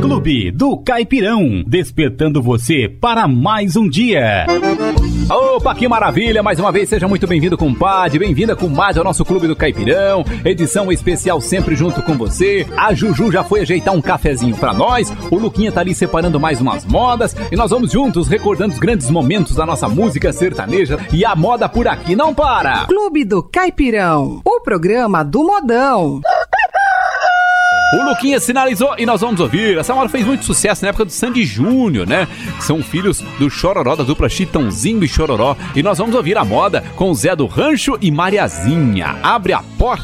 Clube do Caipirão, despertando você para mais um dia. Opa, que maravilha! Mais uma vez, seja muito bem-vindo, compadre, bem-vinda, comadre, ao nosso Clube do Caipirão, edição especial sempre junto com você. A Juju já foi ajeitar um cafezinho pra nós, o Luquinha tá ali separando mais umas modas, e nós vamos juntos recordando os grandes momentos da nossa música sertaneja, e a moda por aqui não para! Clube do Caipirão, o programa do modão. O Luquinha sinalizou e nós vamos ouvir. Essa moda fez muito sucesso na época do Sandy Júnior, né? Que são filhos do Chororó, da dupla Chitãozinho e Chororó. E nós vamos ouvir a moda com o Zé do Rancho e Mariazinha. Abre a porta